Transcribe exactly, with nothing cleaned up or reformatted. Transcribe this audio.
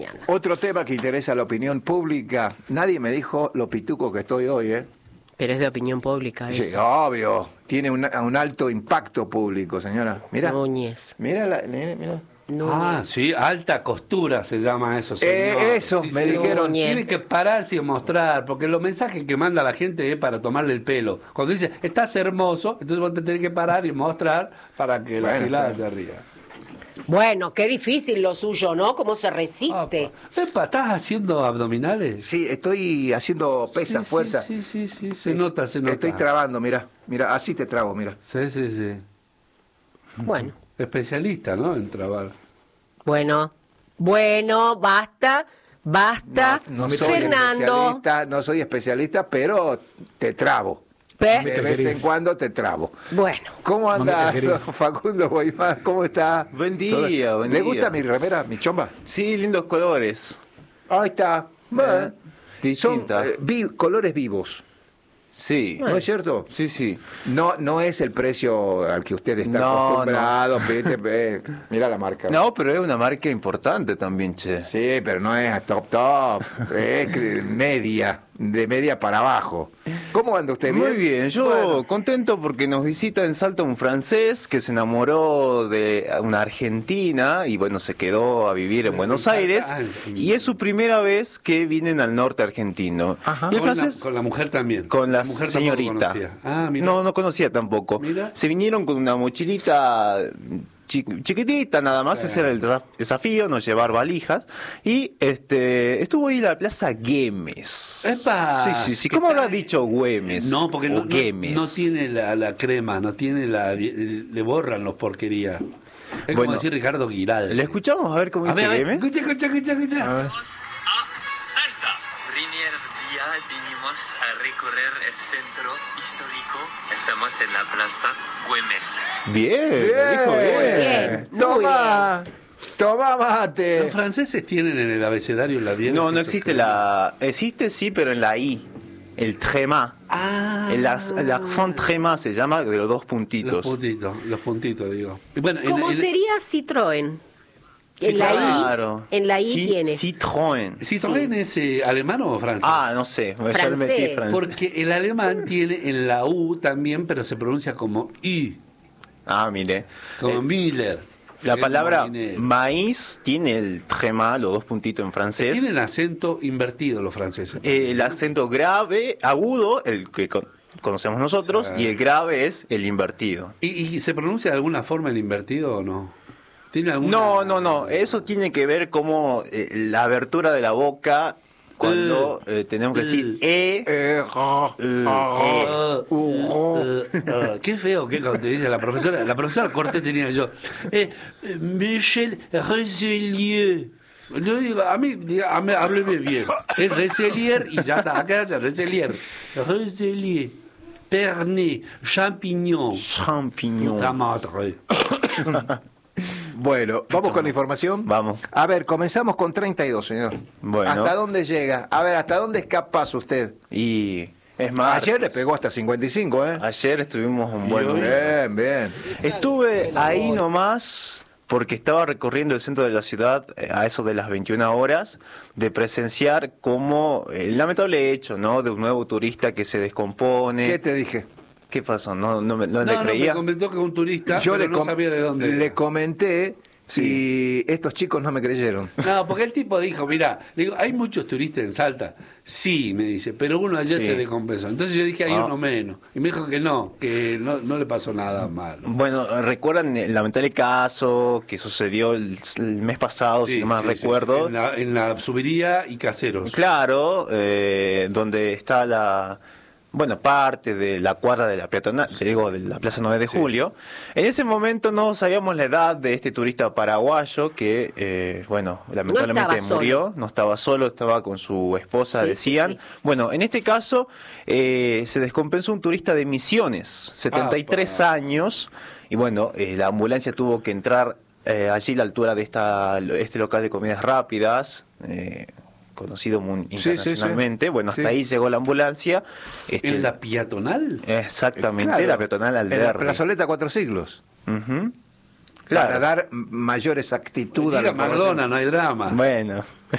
Otro tema que interesa a la opinión pública. Nadie me dijo lo pituco que estoy hoy, ¿eh? Pero es de opinión pública eso. Sí, obvio. Tiene un, un alto impacto público, señora. Mira. Núñez. Mira, la, mira. Núñez. Ah, sí, alta costura se llama eso, señor. Eh, eso, Sí, me sí. dijeron. Núñez. Tiene que pararse y mostrar, porque los mensajes que manda la gente es para tomarle el pelo. Cuando dice, estás hermoso, entonces vos te tenés que parar y mostrar para que la Bueno, gilada está. se ría. Bueno, qué difícil lo suyo, ¿no? ¿Cómo se resiste? Apa. Epa, ¿estás haciendo abdominales? Sí, estoy haciendo pesa, Sí, sí, fuerza. Sí, sí, sí, se nota, se nota. Estoy trabando, mira. Mira, así te trabo, mira. Sí, sí, sí. Bueno, Especialista, ¿no? En trabar. bueno, bueno, basta, basta. No, no soy Fernando. especialista, no soy especialista, pero te trabo. Pe- De vez en cuando te trabo. Bueno, ¿Cómo anda No me te querés. Facundo Guaymán? ¿Cómo está? Buen día, ¿Todo? buen ¿Le día. gusta mi remera, mi chomba? Sí, lindos colores. Ahí está. Bueno, son Distinta. eh, vi- colores vivos, Sí. ¿no es cierto? Sí, sí. No, no es el precio al que usted está No, acostumbrado. viste, ve, mira la marca. No, pero es una marca importante también, che. Sí, pero no es top top, es que media, de media para abajo. ¿Cómo anda usted? Muy bien, yo Bueno. contento porque nos visita en Salta un francés que se enamoró de una argentina y bueno, se quedó a vivir en Buenos Salta, Aires ah, en- y es su primera vez que vienen al norte argentino. Ajá. Y el Con la- francés con la mujer también. con la, mujer tampoco señorita. conocía. Ah, mira. No, no conocía tampoco. Mira. Se vinieron con una mochilita chi- chiquitita nada más, Sí. ese era el desa- desafío, no llevar valijas. Y este estuvo ahí en la Plaza Güemes. ¡Epa! Sí, sí, sí. ¿Qué ¿Cómo tal? habrá dicho Güemes? No, porque O no, no, Güemes. no tiene la, la crema, no tiene la... Le borran los porquerías. Es Bueno, como decir Ricardo Giraldo. ¿Le escuchamos a ver cómo A dice ver, a ver, Güemes? escucha, escucha, escucha, escucha. A ver. Vamos a Salta. Primer día vinimos a recorrer el centro histórico. Estamos en la plaza Güemes. Bien, lo dijo bien. bien, muy Toma, toma Los mate. franceses tienen en el abecedario la diez. No, no existe la... Existe sí, pero en la I. El trema. Ah. El, ac- el accent trema se llama de los dos Los puntitos. puntitos, los puntitos, digo. Y bueno, en- ¿cómo en- sería Citroën? Sí, En la claro. I, en la I Sí, tiene. Citroën. ¿Citroën es eh, alemán o francés? Ah, no sé. ya le Francés. metí francés. Porque el alemán tiene en la U también, pero se pronuncia como I, Ah, mire. como Eh, Miller. la Es palabra molinero. maíz tiene el trema, los dos puntitos en francés. Tienen acento invertido los franceses. Eh, el acento grave, agudo, el que con- conocemos nosotros, Sí. y el grave es el invertido. ¿Y, y se pronuncia de alguna forma el invertido o no? ¿Tiene alguna... No, no, no. Eso tiene que ver como eh, la abertura de la boca cuando eh, tenemos que decir e. Eh, ah, eh, ah, eh. Ah, ah, ah, qué feo que cuando te dice la profesora, la profesora Cortés tenía yo. Eh, eh, Michel Recelier. Yo digo, a mí, diga, a mí, hábleme bien. Es Recelier y ya está, acá ya, Recelier. Recelier, Pernay, Champignon. Champignon. Puta madre. Bueno, vamos con la información. Vamos. A ver, comenzamos con treinta y dos, señor. Bueno. ¿Hasta dónde llega? A ver, ¿hasta dónde es capaz usted? Y es más, Ayer le pegó hasta cincuenta y cinco, ¿eh? ayer estuvimos un buen hoy? número. Bien, bien. Estuve ahí nomás porque estaba recorriendo el centro de la ciudad eh, a eso de las veintiuna horas de presenciar como el lamentable hecho, ¿no? De un nuevo turista que se descompone. ¿Qué te dije? ¿Qué pasó? ¿No, no, me- no No, le no, me creía? comentó que un turista, Yo pero le, no com- sabía de dónde. le era. comenté y estos chicos no me creyeron. No, porque el tipo dijo, mira, le digo, hay muchos turistas en Salta. Sí, me dice, pero uno ayer Sí. se descompensó. Entonces yo dije, hay Ah. uno menos. Y me dijo que no, que no, no le pasó nada malo. Bueno, ¿recuerdan el lamentable caso que sucedió el, el mes pasado, Sí, si no mal sí, sí, recuerdo? sí. En, la, en la subiría y caseros. Claro, eh, donde está la, bueno, parte de la cuadra de la peatonal, te digo, de la Plaza nueve de Sí. Julio. En ese momento no sabíamos la edad de este turista paraguayo que, eh, bueno, lamentablemente estaba murió, solo. no estaba solo, estaba con su esposa, Sí, decían. sí, sí. Bueno, en este caso eh, se descompensó un turista de Misiones, setenta y tres Apa. años, y bueno, eh, la ambulancia tuvo que entrar eh, allí a la altura de esta, este local de comidas rápidas, eh, conocido mun- Sí, sí, sí. internacionalmente. Bueno, hasta Sí. ahí llegó la ambulancia. Este, ¿En la peatonal? Exactamente, Claro, la peatonal en la Alberdi. plazoleta Cuatro Siglos. Ujú. para Claro. dar mayor exactitud a la Diga información. Maradona, no hay drama. Bueno.